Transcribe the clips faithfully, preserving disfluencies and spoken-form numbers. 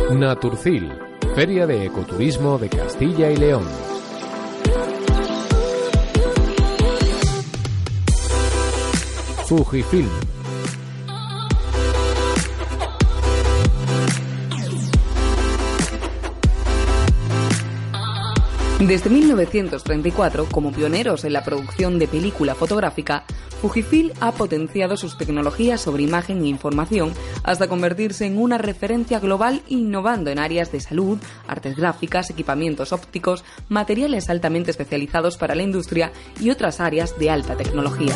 Naturcil, Feria de Ecoturismo de Castilla y León. Fujifilm. Desde mil novecientos treinta y cuatro, como pioneros en la producción de película fotográfica, Fujifilm ha potenciado sus tecnologías sobre imagen e información hasta convertirse en una referencia global, innovando en áreas de salud, artes gráficas, equipamientos ópticos, materiales altamente especializados para la industria y otras áreas de alta tecnología.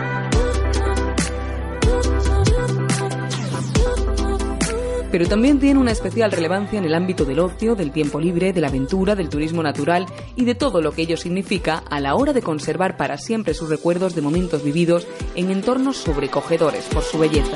Pero también tiene una especial relevancia en el ámbito del ocio, del tiempo libre, de la aventura, del turismo natural y de todo lo que ello significa a la hora de conservar para siempre sus recuerdos de momentos vividos en entornos sobrecogedores por su belleza.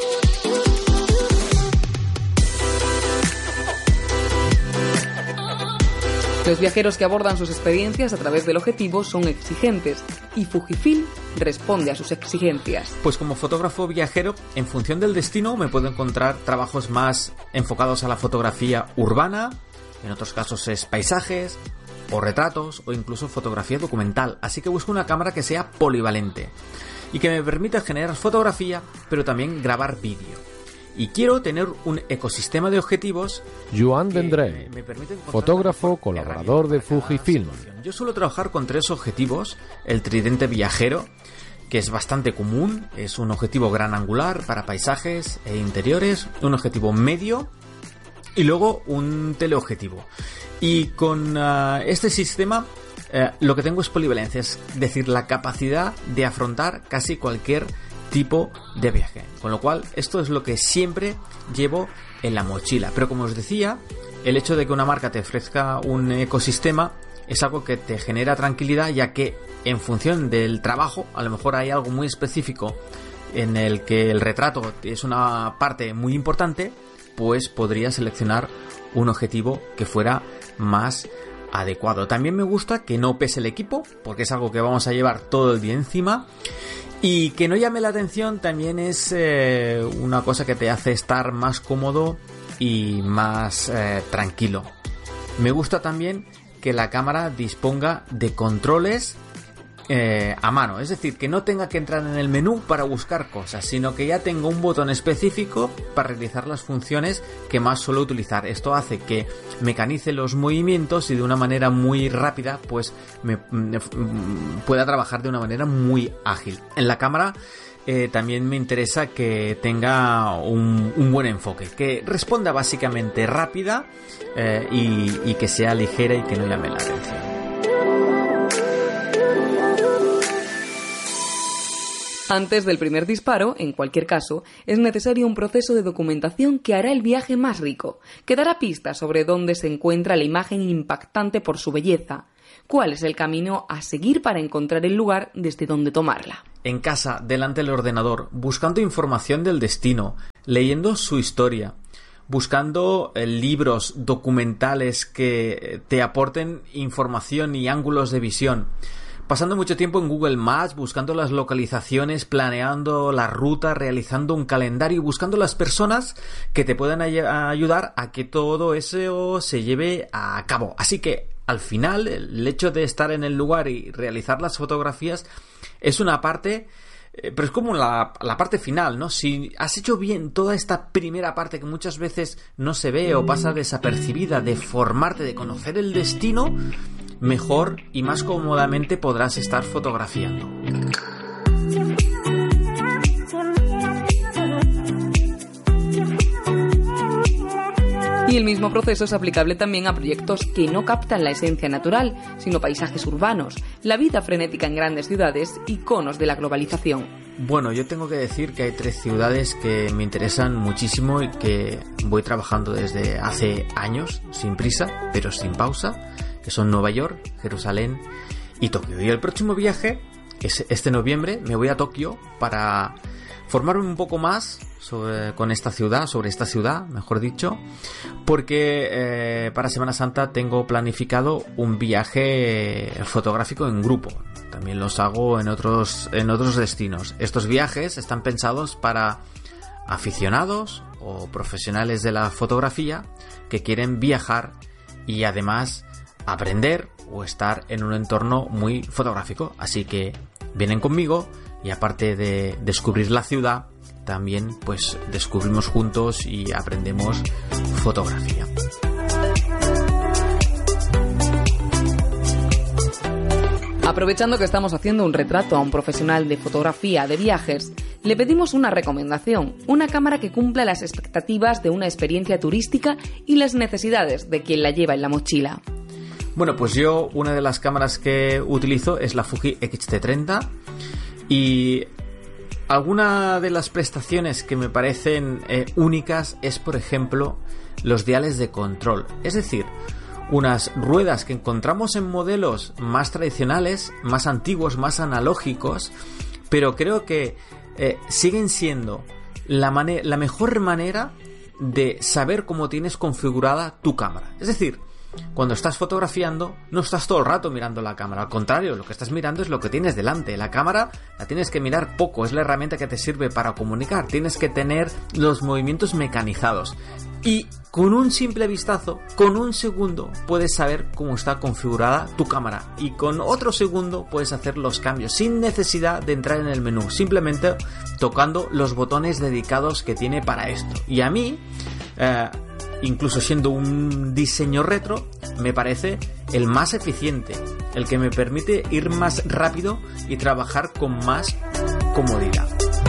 Los viajeros que abordan sus experiencias a través del objetivo son exigentes y Fujifilm responde a sus exigencias. Pues como fotógrafo viajero, en función del destino me puedo encontrar trabajos más enfocados a la fotografía urbana, en otros casos es paisajes o retratos o incluso fotografía documental, así que busco una cámara que sea polivalente y que me permita generar fotografía pero también grabar vídeo. Y quiero tener un ecosistema de objetivos. Joan Vendrell, fotógrafo colaborador de Fujifilm. Yo suelo trabajar con tres objetivos. El tridente viajero, que es bastante común, es un objetivo gran angular para paisajes e interiores, un objetivo medio y luego un teleobjetivo. Y con uh, este sistema uh, lo que tengo es polivalencia, es decir, la capacidad de afrontar casi cualquier tipo de viaje, con lo cual esto es lo que siempre llevo en la mochila. Pero como os decía, el hecho de que una marca te ofrezca un ecosistema es algo que te genera tranquilidad, ya que en función del trabajo, a lo mejor hay algo muy específico en el que el retrato es una parte muy importante, pues podría seleccionar un objetivo que fuera más adecuado. También me gusta que no pese el equipo, porque es algo que vamos a llevar todo el día encima. Y que no llame la atención también es eh, una cosa que te hace estar más cómodo y más eh, tranquilo. Me gusta también que la cámara disponga de controles eh, a mano, es decir, que no tenga que entrar en el menú para buscar cosas, sino que ya tenga un botón específico para realizar las funciones que más suelo utilizar. Esto hace que mecanice los movimientos y de una manera muy rápida pues me, me pueda trabajar de una manera muy ágil. En la cámara eh, también me interesa que tenga un, un buen enfoque, que responda básicamente rápida eh, y, y que sea ligera y que no llame la atención. Antes del primer disparo, en cualquier caso, es necesario un proceso de documentación que hará el viaje más rico, que dará pistas sobre dónde se encuentra la imagen impactante por su belleza, cuál es el camino a seguir para encontrar el lugar desde donde tomarla. En casa, delante del ordenador, buscando información del destino, leyendo su historia, buscando eh, libros, documentales que te aporten información y ángulos de visión. Pasando mucho tiempo en Google Maps, buscando las localizaciones, planeando la ruta, realizando un calendario y buscando las personas que te puedan ay- ayudar a que todo eso se lleve a cabo. Así que, al final, el hecho de estar en el lugar y realizar las fotografías es una parte, eh, pero es como la, la parte final, ¿no? Si has hecho bien toda esta primera parte que muchas veces no se ve o pasa desapercibida, de formarte, de conocer el destino, mejor y más cómodamente podrás estar fotografiando. Y el mismo proceso es aplicable también a proyectos que no captan la esencia natural, sino paisajes urbanos, la vida frenética en grandes ciudades, iconos de la globalización. Bueno, yo tengo que decir que hay tres ciudades que me interesan muchísimo y que voy trabajando desde hace años, sin prisa, pero sin pausa, que son Nueva York, Jerusalén y Tokio. Y el próximo viaje es este noviembre, me voy a Tokio para formarme un poco más sobre, con esta ciudad, sobre esta ciudad, mejor dicho, porque eh, para Semana Santa tengo planificado un viaje fotográfico en grupo. También los hago en otros, en otros destinos. Estos viajes están pensados para aficionados o profesionales de la fotografía que quieren viajar y además aprender o estar en un entorno muy fotográfico. Así que vienen conmigo y aparte de descubrir la ciudad, también pues descubrimos juntos y aprendemos fotografía. Aprovechando que estamos haciendo un retrato a un profesional de fotografía de viajes, le pedimos una recomendación, una cámara que cumpla las expectativas de una experiencia turística y las necesidades de quien la lleva en la mochila. Bueno, pues yo una de las cámaras que utilizo es la Fuji X T treinta y alguna de las prestaciones que me parecen eh, únicas es, por ejemplo, los diales de control. Es decir, unas ruedas que encontramos en modelos más tradicionales, más antiguos, más analógicos, pero creo que eh, siguen siendo la, mane- la mejor manera de saber cómo tienes configurada tu cámara. Es decir, cuando estás fotografiando no estás todo el rato mirando la cámara, al contrario, lo que estás mirando es lo que tienes delante. La cámara la tienes que mirar poco, es la herramienta que te sirve para comunicar, tienes que tener los movimientos mecanizados y con un simple vistazo, con un segundo puedes saber cómo está configurada tu cámara y con otro segundo puedes hacer los cambios sin necesidad de entrar en el menú, simplemente tocando los botones dedicados que tiene para esto. Y a mí eh, incluso siendo un diseño retro, me parece el más eficiente, el que me permite ir más rápido y trabajar con más comodidad.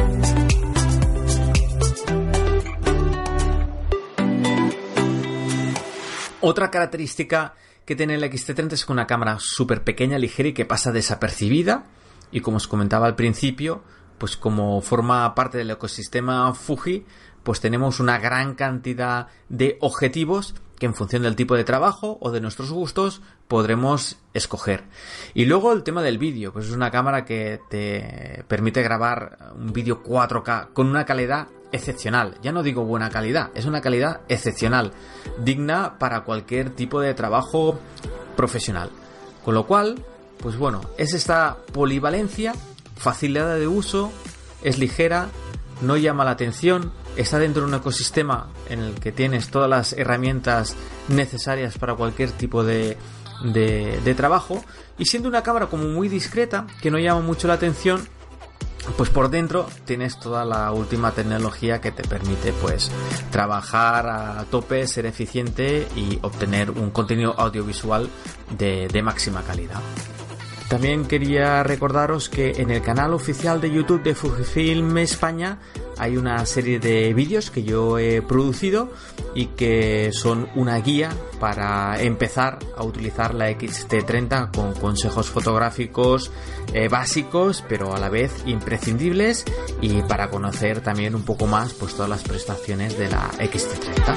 Otra característica que tiene el X T treinta es que una cámara súper pequeña, ligera y que pasa desapercibida, y como os comentaba al principio, pues como forma parte del ecosistema Fuji, pues tenemos una gran cantidad de objetivos que en función del tipo de trabajo o de nuestros gustos podremos escoger. Y luego el tema del vídeo, pues es una cámara que te permite grabar un vídeo cuatro K con una calidad excepcional. Ya no digo buena calidad, es una calidad excepcional, digna para cualquier tipo de trabajo profesional. Con lo cual, pues bueno, es esta polivalencia, facilidad de uso, es ligera, no llama la atención, está dentro de un ecosistema en el que tienes todas las herramientas necesarias para cualquier tipo de, de, de trabajo, y siendo una cámara como muy discreta, que no llama mucho la atención, pues por dentro tienes toda la última tecnología que te permite pues trabajar a tope, ser eficiente y obtener un contenido audiovisual de, de máxima calidad. También quería recordaros que en el canal oficial de YouTube de Fujifilm España hay una serie de vídeos que yo he producido y que son una guía para empezar a utilizar la X T treinta con consejos fotográficos eh, básicos, pero a la vez imprescindibles, y para conocer también un poco más pues todas las prestaciones de la X T treinta.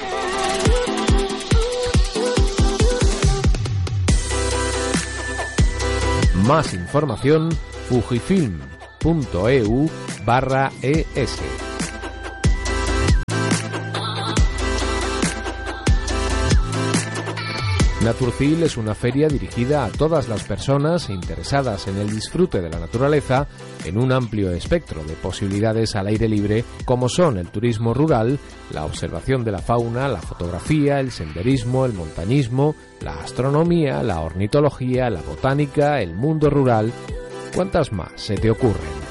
Más información, fujifilm punto e u barra e s. Naturcil es una feria dirigida a todas las personas interesadas en el disfrute de la naturaleza en un amplio espectro de posibilidades al aire libre, como son el turismo rural, la observación de la fauna, la fotografía, el senderismo, el montañismo, la astronomía, la ornitología, la botánica, el mundo rural. ¿Cuántas más se te ocurren?